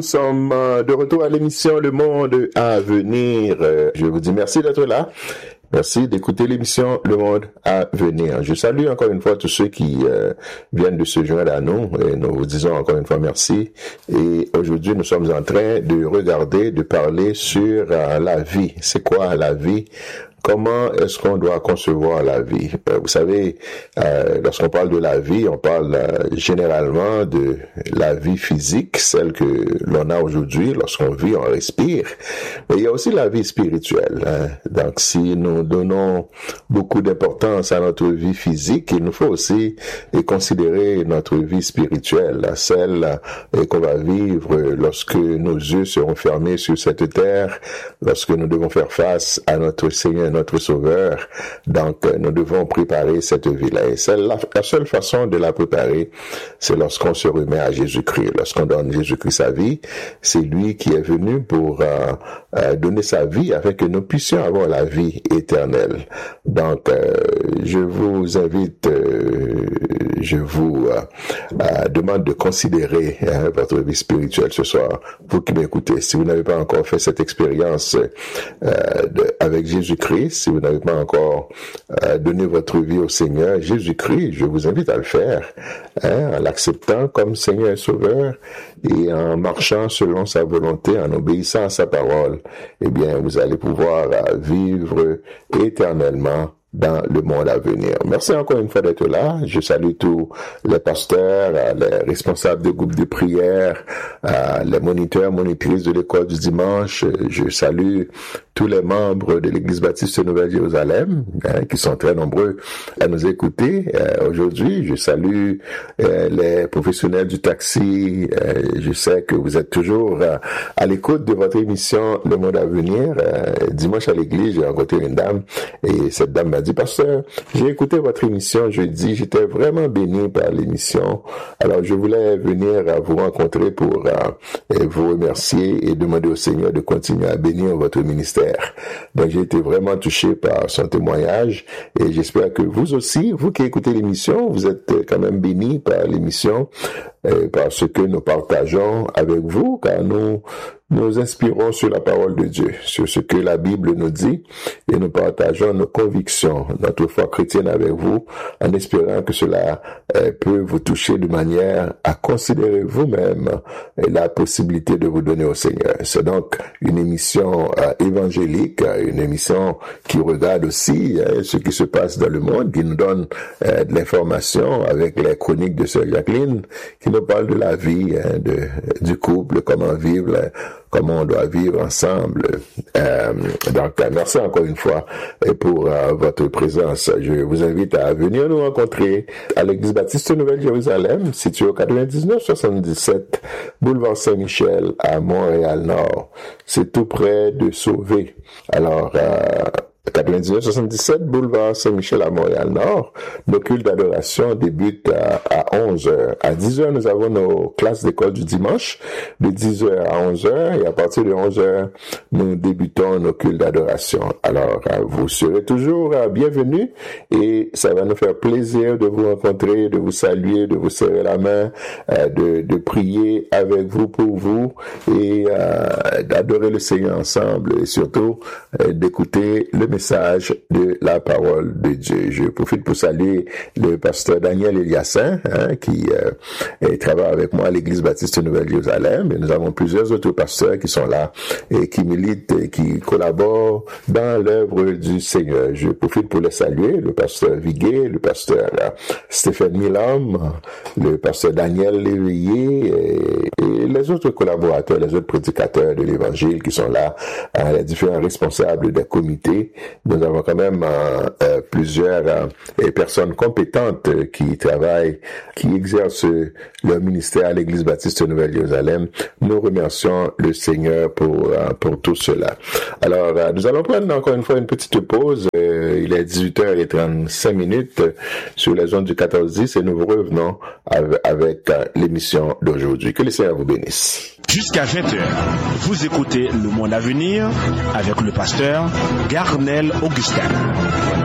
Nous sommes de retour à l'émission Le Monde à venir. Je vous dis merci d'être là. Merci d'écouter l'émission Le Monde à venir. Je salue encore une fois tous ceux qui viennent de se joindre à nous et nous vous disons encore une fois merci. Et aujourd'hui, nous sommes en train de parler sur la vie. C'est quoi la vie? Comment est-ce qu'on doit concevoir la vie? Vous savez, lorsqu'on parle de la vie, on parle généralement de la vie physique, celle que l'on a aujourd'hui. Lorsqu'on vit, on respire. Mais il y a aussi la vie spirituelle. Donc, si nous donnons beaucoup d'importance à notre vie physique, il nous faut aussi considérer notre vie spirituelle, celle qu'on va vivre lorsque nos yeux seront fermés sur cette terre, lorsque nous devons faire face à notre Seigneur, notre Sauveur. Donc, nous devons préparer cette vie-là. Et la seule façon de la préparer, c'est lorsqu'on se remet à Jésus-Christ. Lorsqu'on donne Jésus-Christ sa vie, c'est lui qui est venu pour donner sa vie afin que nous puissions avoir la vie éternelle. Donc, je vous invite, je vous demande de considérer votre vie spirituelle ce soir. Vous qui m'écoutez, si vous n'avez pas encore fait cette expérience avec Jésus-Christ, si vous n'avez pas encore donné votre vie au Seigneur Jésus-Christ, je vous invite à le faire, en l'acceptant comme Seigneur et Sauveur et en marchant selon sa volonté, en obéissant à sa parole. Eh bien, vous allez pouvoir vivre éternellement dans le monde à venir. Merci encore une fois d'être là. Je salue tous les pasteurs, les responsables de groupes de prière, les moniteurs, monitrices de l'école du dimanche. Je salue tous les membres de l'Église baptiste Nouvelle-Jérusalem, qui sont très nombreux à nous écouter aujourd'hui. Je salue les professionnels du taxi. Je sais que vous êtes toujours à l'écoute de votre émission Le Monde à venir. Dimanche à l'église, j'ai rencontré une dame et cette dame m'a dit: pasteur, j'ai écouté votre émission jeudi, j'étais vraiment béni par l'émission. Alors je voulais venir vous rencontrer pour vous remercier et demander au Seigneur de continuer à bénir votre ministère. Donc j'ai été vraiment touché par son témoignage et j'espère que vous aussi, vous qui écoutez l'émission, vous êtes quand même bénis par l'émission, par ce que nous partageons avec vous, car nous inspirons sur la parole de Dieu, sur ce que la Bible nous dit, et nous partageons nos convictions, notre foi chrétienne avec vous, en espérant que cela peut vous toucher de manière à considérer vous-même la possibilité de vous donner au Seigneur. C'est donc une émission évangélique, une émission qui regarde aussi ce qui se passe dans le monde, qui nous donne de l'information avec les chroniques de Sœur Jacqueline, qui nous parle de la vie, du couple, comment on doit vivre ensemble. Donc, merci encore une fois pour votre présence. Je vous invite à venir nous rencontrer à l'Église baptiste Nouvelle-Jérusalem, située au 9977 boulevard Saint-Michel à Montréal-Nord. C'est tout près de Sauvé. Alors, 9977 boulevard Saint-Michel à Montréal-Nord. Nos cultes d'adoration débutent à 11h. À 10h, nous avons nos classes d'école du dimanche, de 10h à 11h, et à partir de 11h, nous débutons nos cultes d'adoration. Alors, vous serez toujours bienvenus, et ça va nous faire plaisir de vous rencontrer, de vous saluer, de vous serrer la main, de prier avec vous, pour vous, et d'adorer le Seigneur ensemble, et surtout d'écouter le message de la parole de Dieu. Je profite pour saluer le pasteur Daniel Eliassin, qui travaille avec moi à l'Église baptiste Nouvelle-Jérusalem, et nous avons plusieurs autres pasteurs qui sont là et qui militent et qui collaborent dans l'œuvre du Seigneur. Je profite pour les saluer, le pasteur Viguet, le pasteur Stéphane Milam, le pasteur Daniel Léveillé et les autres collaborateurs, les autres prédicateurs de l'Évangile qui sont là, les différents responsables des comités. Nous avons quand même plusieurs personnes compétentes qui travaillent, qui exercent leur ministère à l'Église baptiste Nouvelle-Jérusalem. Nous remercions le Seigneur pour tout cela. Alors, nous allons prendre encore une fois une petite pause. Il est 18h35 sur les ondes du 14-10 et nous revenons avec l'émission d'aujourd'hui. Que le Seigneur vous bénisse. Jusqu'à 20h, vous écoutez Le Monde à venir avec le pasteur Garnel Augustin.